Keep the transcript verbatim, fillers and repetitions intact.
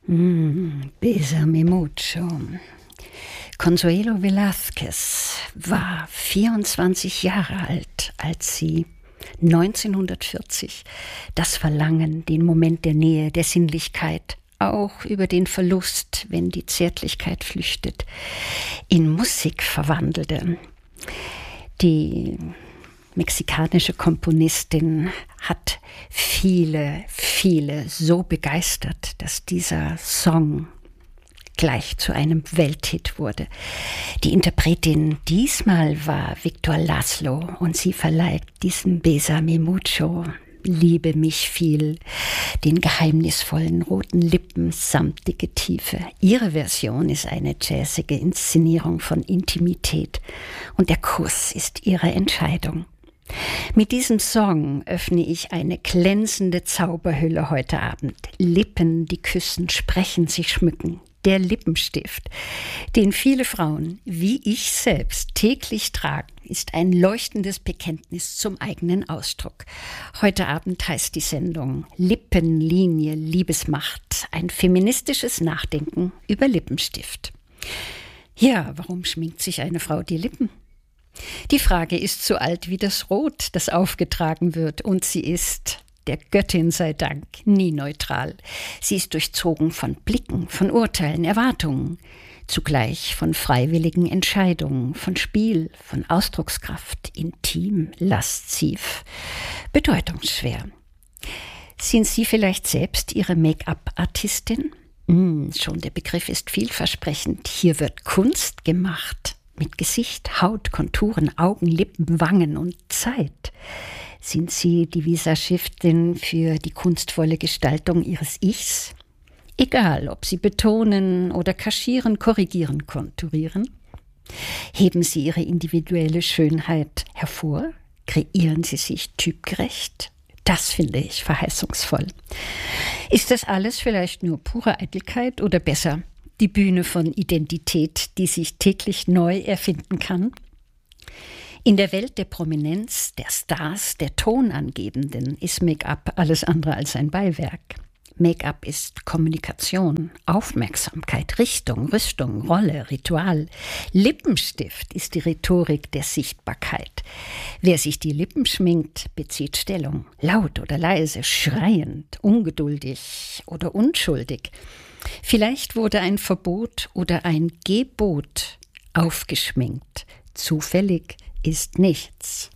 Mm, Bésame mucho. Consuelo Velázquez war vierundzwanzig Jahre alt, als sie neunzehnhundertvierzig das Verlangen, den Moment der Nähe, der Sinnlichkeit, auch über den Verlust, wenn die Zärtlichkeit flüchtet, in Musik verwandelte. Die mexikanische Komponistin hat viele, viele so begeistert, dass dieser Song gleich zu einem Welthit wurde. Die Interpretin diesmal war Victor Laszlo und sie verleiht diesen Bésame mucho, liebe mich viel, den geheimnisvollen roten Lippen samtige Tiefe. Ihre Version ist eine jazzige Inszenierung von Intimität und der Kuss ist ihre Entscheidung. Mit diesem Song öffne ich eine glänzende Zauberhülle heute Abend. Lippen, die küssen, sprechen, sich schmücken. Der Lippenstift, den viele Frauen, wie ich selbst, täglich tragen, ist ein leuchtendes Bekenntnis zum eigenen Ausdruck. Heute Abend heißt die Sendung Lippenlinie, Liebesmacht, ein feministisches Nachdenken über Lippenstift. Ja, warum schminkt sich eine Frau die Lippen? Die Frage ist so alt wie das Rot, das aufgetragen wird, und sie ist, der Göttin sei Dank, nie neutral. Sie ist durchzogen von Blicken, von Urteilen, Erwartungen, zugleich von freiwilligen Entscheidungen, von Spiel, von Ausdruckskraft, intim, lasziv, bedeutungsschwer. Sind Sie vielleicht selbst Ihre Make-up-Artistin? Hm, schon der Begriff ist vielversprechend. Hier wird Kunst gemacht. Mit Gesicht, Haut, Konturen, Augen, Lippen, Wangen und Zeit. Sind Sie die Visagistin für die kunstvolle Gestaltung Ihres Ichs? Egal, ob Sie betonen oder kaschieren, korrigieren, konturieren. Heben Sie Ihre individuelle Schönheit hervor? Kreieren Sie sich typgerecht? Das finde ich verheißungsvoll. Ist das alles vielleicht nur pure Eitelkeit oder besser die Bühne von Identität, die sich täglich neu erfinden kann? In der Welt der Prominenz, der Stars, der Tonangebenden ist Make-up alles andere als ein Beiwerk. Make-up ist Kommunikation, Aufmerksamkeit, Richtung, Rüstung, Rolle, Ritual. Lippenstift ist die Rhetorik der Sichtbarkeit. Wer sich die Lippen schminkt, bezieht Stellung, laut oder leise, schreiend, ungeduldig oder unschuldig. Vielleicht wurde ein Verbot oder ein Gebot aufgeschminkt. Zufällig ist nichts.